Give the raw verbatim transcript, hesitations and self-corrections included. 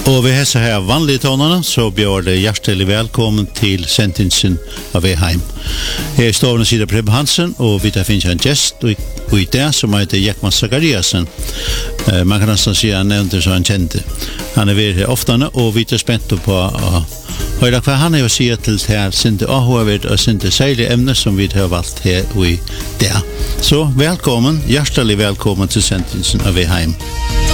Og vi hälsar här vanliga tonarna så bjöd det hjärtligt välkommen till sentensen av Veheim. Jag står och sitter Preben Hansen och vi tar finns en gäst och i det som heter Jekman Zachariasen. Uh, man kan nästan säga han nämnde så han kände. Han är här ofta och vi tar spänt på att höra vad han har att säga till det här synte avhåvet och synte särskilt ämne som vi har valt här och i det. Så välkommen, hjärtligt välkommen till sentensen av Veheim.